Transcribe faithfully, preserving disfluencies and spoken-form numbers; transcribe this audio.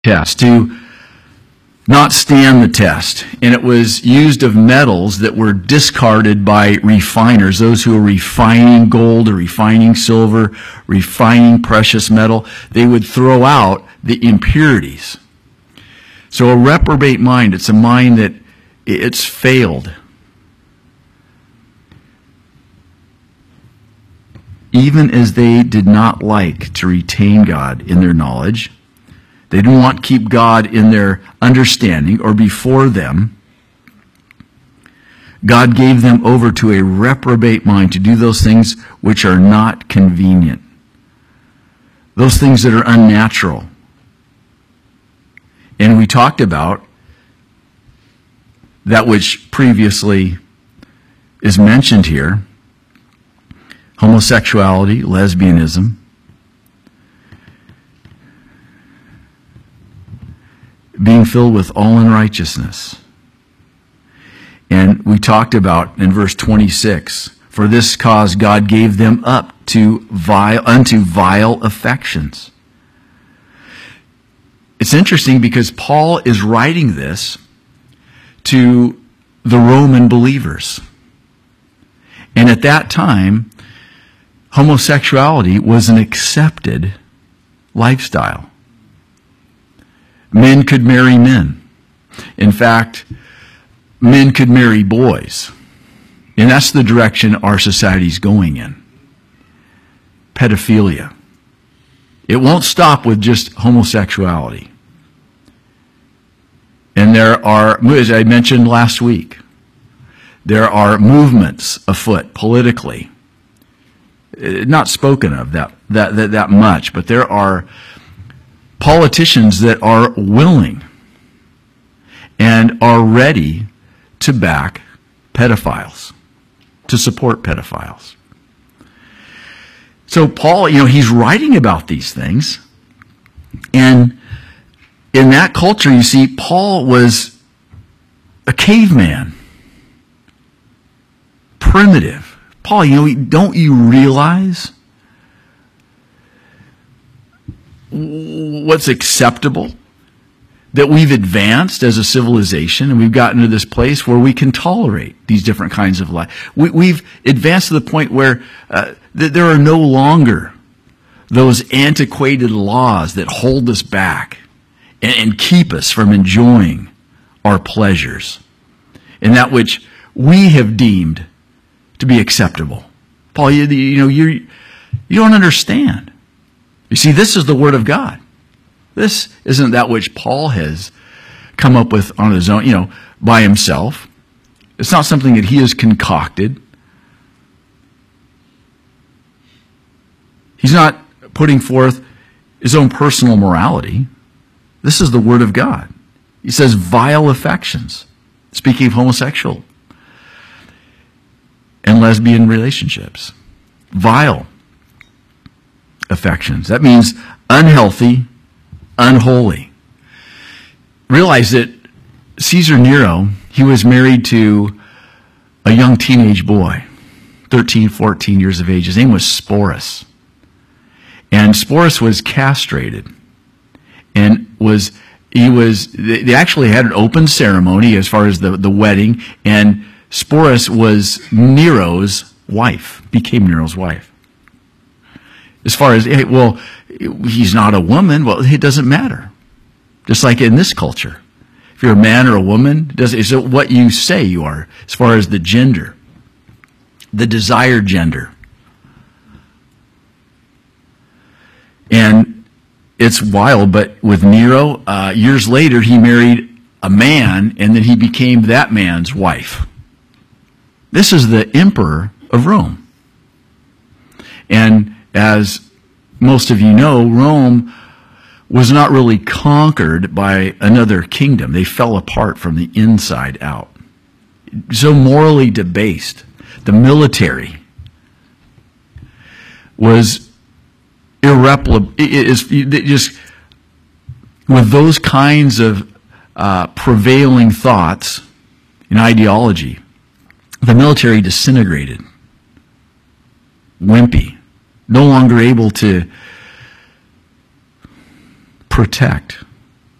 test, to not stand the test. And it was used of metals that were discarded by refiners, those who were refining gold or refining silver, refining precious metal. They would throw out the impurities. So a reprobate mind, it's a mind that it's failed. Even as they did not like to retain God in their knowledge, they didn't want to keep God in their understanding or before them, God gave them over to a reprobate mind to do those things which are not convenient, those things that are unnatural. And we talked about that which previously is mentioned here: homosexuality, lesbianism, being filled with all unrighteousness. And we talked about in verse twenty-six, for this cause God gave them up to vile, unto vile affections. It's interesting because Paul is writing this to the Roman believers. And at that time, homosexuality was an accepted lifestyle. Men could marry men. In fact, men could marry boys. And that's the direction our society's going in. Pedophilia. It won't stop with just homosexuality. And there are, as I mentioned last week, there are movements afoot politically. Not spoken of that, that, that, that much, but there are politicians that are willing and are ready to back pedophiles, to support pedophiles. So Paul, you know, he's writing about these things, and in that culture, you see, Paul was a caveman, primitive. Paul, you know, don't you realize what's acceptable? That we've advanced as a civilization, and we've gotten to this place where we can tolerate these different kinds of life. We, we've advanced to the point where uh, th- there are no longer those antiquated laws that hold us back and, and keep us from enjoying our pleasures and that which we have deemed to be acceptable. Paul, you, you know, you you don't understand. You see, this is the Word of God. This isn't that which Paul has come up with on his own, you know, by himself. It's not something that he has concocted. He's not putting forth his own personal morality. This is the Word of God. He says vile affections, speaking of homosexual and lesbian relationships. Vile affections. That means unhealthy, unholy. Realize that Caesar Nero, he was married to a young teenage boy, thirteen, fourteen years of age. His name was Sporus. And Sporus was castrated. And was he was they actually had an open ceremony as far as the, the wedding, and Sporus was Nero's wife, became Nero's wife. As far as, well, he's not a woman, well, it doesn't matter. Just like in this culture. If you're a man or a woman, it doesn't, it's what you say you are, as far as the gender, the desired gender. And it's wild, but with Nero, uh, years later, he married a man, and then he became that man's wife. This is the emperor of Rome. And as most of you know, Rome was not really conquered by another kingdom. They fell apart from the inside out. So morally debased. The military was irreparable. It is it just with those kinds of uh, prevailing thoughts and ideology, the military disintegrated. Wimpy. No longer able to protect